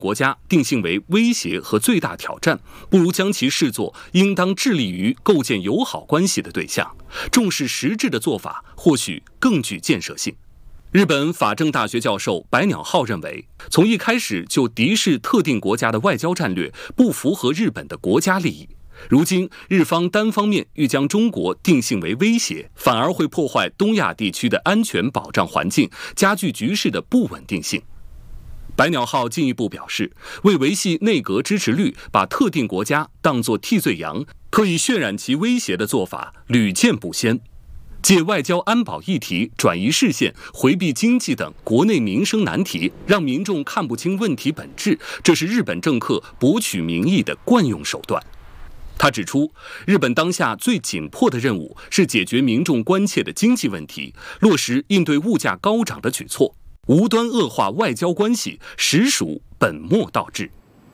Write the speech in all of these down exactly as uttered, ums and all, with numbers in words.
国家定性为威胁和最大挑战，不如将其视作应当致力于构建友好关系的对象。重视实质的做法或许更具建设性。日本法政大学教授白鸟浩认为，从一开始就敌视特定国家的外交战略不符合日本的国家利益。如今日方单方面欲将中国定性为威胁，反而会破坏东亚地区的安全保障环境，加剧局势的不稳定性。白鸟浩进一步表示，为维系内阁支持率，把特定国家当作替罪羊，刻意渲染其威胁的做法屡见不鲜。借外交安保议题转移视线，回避经济等国内民生难题，让民众看不清问题本质，这是日本政客博取民意的惯用手段。他指出，日本当下最紧迫的任务是解决民众关切的经济问题，落实应对物价高涨的举措，无端恶化外交关系，实属本末倒置。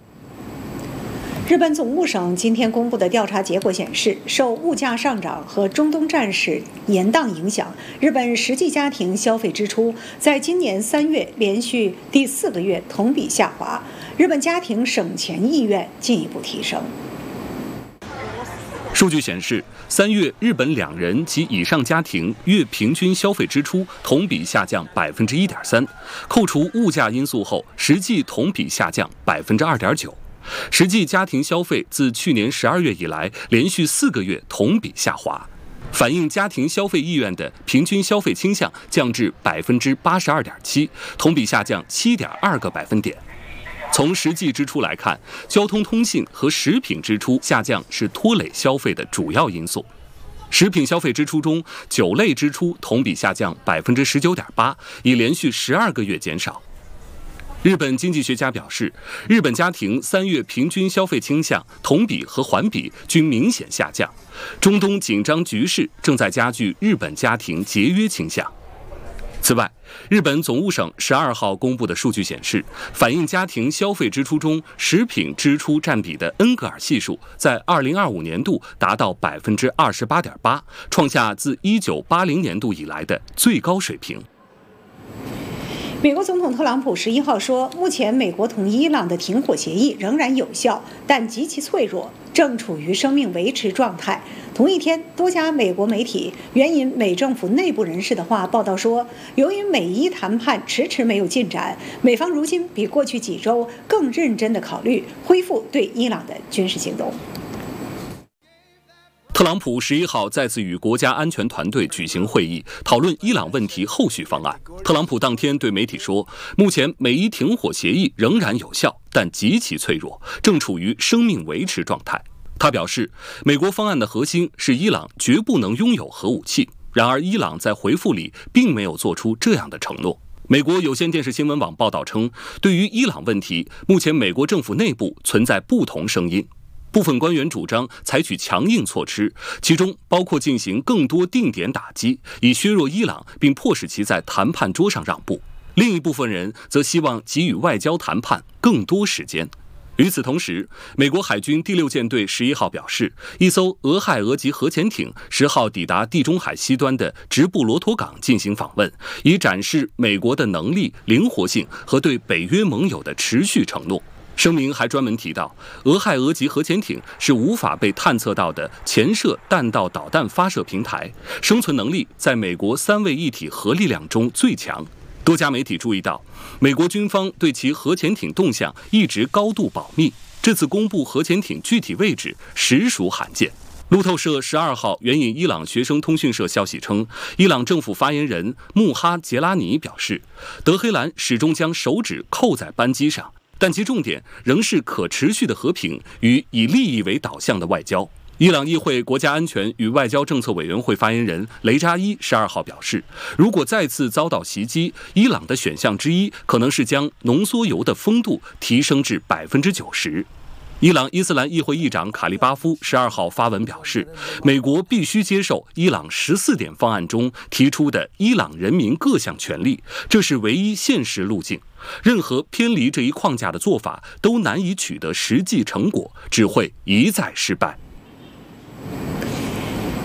日本总务省今天公布的调查结果显示，受物价上涨和中东战事延宕影响，日本实际家庭消费支出在今年三月连续第四个月同比下滑，日本家庭省钱意愿进一步提升。 数据显示，三月日本两人及以上家庭月平均消费支出同比下降百分之一点三，扣除物价因素后，实际同比下降百分之二点九。实际家庭消费自去年十二月以来连续四个月同比下滑，反映家庭消费意愿的平均消费倾向降至百分之八十二点七，同比下降七点二个百分点。从实际支出来看，交通通信和食品支出下降是拖累消费的主要因素。食品消费支出中，酒类支出同比下降百分之十九点八，已连续十二个月减少。日本经济学家表示，日本家庭三月平均消费倾向同比和环比均明显下降。中东紧张局势正在加剧日本家庭节约倾向。此外，日本总务省十二号公布的数据显示，反映家庭消费支出中食品支出占比的恩格尔系数在二零二五年度达到百分之二十八点八，创下自一九八零年度以来的最高水平。 美国总统特朗普十一号说，目前美国同伊朗的停火协议仍然有效，但极其脆弱，正处于生命维持状态。同一天，多家美国媒体援引美政府内部人士的话报道说，由于美伊谈判迟迟没有进展，美方如今比过去几周更认真地考虑恢复对伊朗的军事行动。 特朗普十一号再次与国家安全团队举行会议，讨论伊朗问题后续方案。特朗普当天对媒体说，目前美伊停火协议仍然有效，但极其脆弱，正处于生命维持状态。他表示，美国方案的核心是伊朗绝不能拥有核武器，然而伊朗在回复里并没有做出这样的承诺。美国有线电视新闻网报道称，对于伊朗问题，目前美国政府内部存在不同声音。部分官员主张采取强硬措施，其中包括进行更多定点打击，以削弱伊朗并迫使其在谈判桌上让步。另一部分人则希望给予外交谈判更多时间。与此同时，美国海军第六舰队十一号表示，一艘俄亥俄级核潜艇十号抵达地中海西端的直布罗陀港进行访问，以展示美国的能力、灵活性和对北约盟友的持续承诺。声明还专门提到，俄亥俄级核潜艇是无法被探测到的潜射弹道导弹发射平台，生存能力在美国三位一体核力量中最强。多家媒体注意到，美国军方对其核潜艇动向一直高度保密，这次公布核潜艇具体位置实属罕见。路透社十二号援引伊朗学生通讯社消息称，伊朗政府发言人穆哈杰拉尼表示，德黑兰始终将手指扣在扳机上，但其重点仍是可持续的和平与以利益为导向的外交。伊朗议会国家安全与外交政策委员会发言人雷扎伊十二号表示，如果再次遭到袭击，伊朗的选项之一可能是将浓缩铀的丰度提升至百分之九十。伊朗伊斯兰议会议长卡利巴夫十二号发文表示，美国必须接受伊朗十四点方案中提出的伊朗人民各项权利，这是唯一现实路径。任何偏离这一框架的做法都难以取得实际成果，只会一再失败。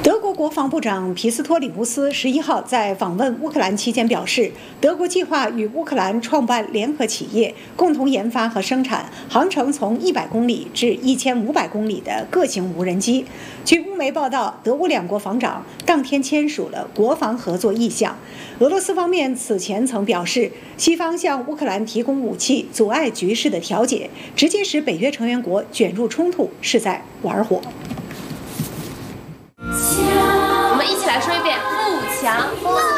国防部长皮斯托里乌斯十一号在访问乌克兰期间表示，德国计划与乌克兰创办联合企业，共同研发和生产航程从一百公里至一千五百公里的各型无人机。据乌媒报道，德乌两国防长当天签署了国防合作意向。俄罗斯方面此前曾表示，西方向乌克兰提供武器，阻碍局势的调解，直接使北约成员国卷入冲突，是在玩火。 我们一起来说一遍：富强。